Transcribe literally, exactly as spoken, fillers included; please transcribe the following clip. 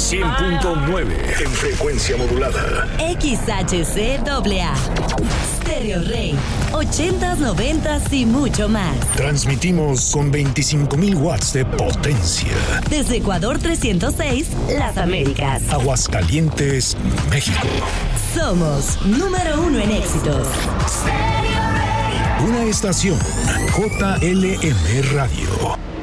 cien punto nueve en frecuencia modulada. X H C A A. Stereo Rey. ochentas, noventas y mucho más. Transmitimos con veinticinco mil watts de potencia. Desde Ecuador trescientos seis, Las Américas. Aguascalientes, México. Somos número uno en éxitos. Una estación J L M Radio.